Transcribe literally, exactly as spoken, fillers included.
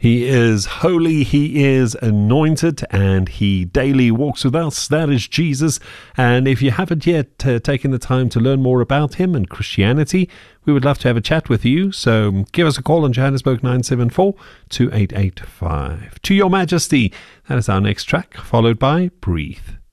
He is holy, he is anointed, and he daily walks with us. That is Jesus. And if you haven't yet uh, taken the time to learn more about him and Christianity, we would love to have a chat with you. So give us a call on Johannesburg nine seven four, two eight eight five. To Your Majesty, that is our next track, followed by Breathe.